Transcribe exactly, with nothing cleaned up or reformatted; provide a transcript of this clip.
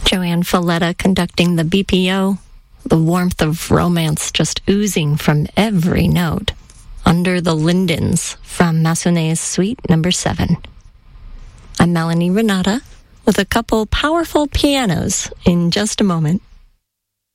Joanne Falletta conducting the B P O, the warmth of romance just oozing from every note. Under the Lindens from Massenet's Suite Number seven. I'm Melanie Renata with a couple powerful pianos in just a moment.